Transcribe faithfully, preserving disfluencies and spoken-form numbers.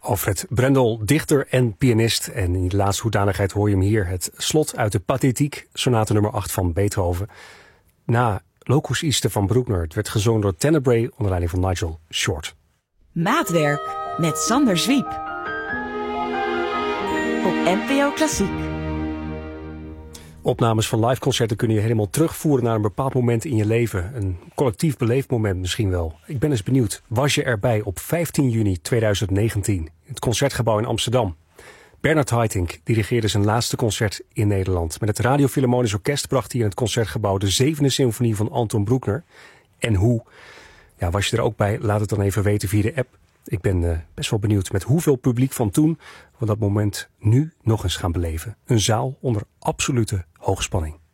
Alfred Brendel, dichter en pianist. En in de laatste hoedanigheid hoor je hem hier. Het slot uit de Pathétique, sonate nummer acht van Beethoven. Na Locus Iste van Bruckner. Het werd gezongen door Tenebrae onder leiding van Nigel Short. Maatwerk met Sander Zwiep. Op N P O Klassiek. Opnames van liveconcerten kunnen je helemaal terugvoeren naar een bepaald moment in je leven. Een collectief beleefd moment misschien wel. Ik ben eens benieuwd. Was je erbij op vijftien juni tweeduizend negentien? In het Concertgebouw in Amsterdam. Bernard Haitink dirigeerde zijn laatste concert in Nederland. Met het Radio Philharmonisch Orkest bracht hij in het Concertgebouw de zevende symfonie van Anton Bruckner. En hoe? Ja, was je er ook bij? Laat het dan even weten via de app. Ik ben uh, best wel benieuwd met hoeveel publiek van toen we dat moment nu nog eens gaan beleven. Een zaal onder absolute hoogspanning.